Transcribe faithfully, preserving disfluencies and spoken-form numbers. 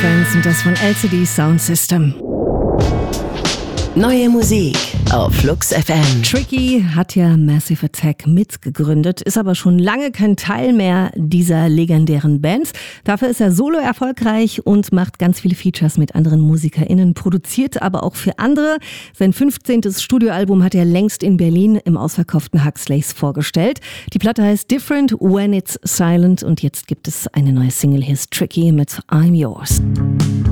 Friends und das von L C D Sound System. Neue Musik auf Flux F M. Tricky hat ja Massive Attack mitgegründet, ist aber schon lange kein Teil mehr dieser legendären Bands. Dafür ist er solo erfolgreich und macht ganz viele Features mit anderen MusikerInnen, produziert aber auch für andere. Sein fünfzehntes Studioalbum hat er längst in Berlin im ausverkauften Huxleys vorgestellt. Die Platte heißt Different When It's Silent und jetzt gibt es eine neue Single, hier ist Tricky mit I'm Yours.